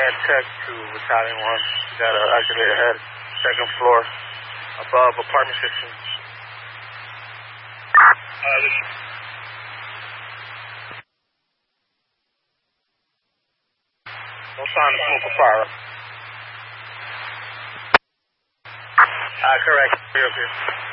Command Tech to Battalion 1. We got an activated head, second floor, above apartment 16. No sign of smoke or fire. Correct. Here.